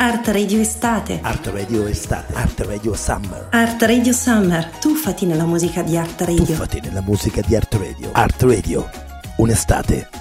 Art Radio Estate. Art Radio Estate. Art Radio Summer. Art Radio Summer. Tuffati nella musica di Art Radio. Tuffati nella musica di Art Radio. Art Radio. Un'estate